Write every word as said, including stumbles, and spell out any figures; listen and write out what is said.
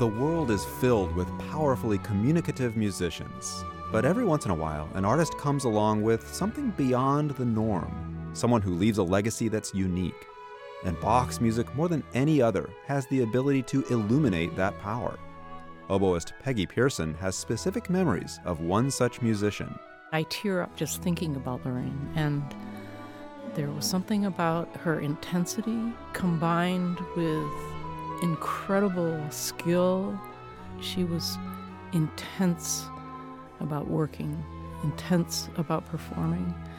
The world is filled with powerfully communicative musicians. But every once in a while, an artist comes along with something beyond the norm, someone who leaves a legacy that's unique. And Bach's music, more than any other, has the ability to illuminate that power. Oboist Peggy Pearson has specific memories of one such musician. I tear up just thinking about Lorraine, and there was something about her intensity combined with incredible skill. She was intense about working, intense about performing.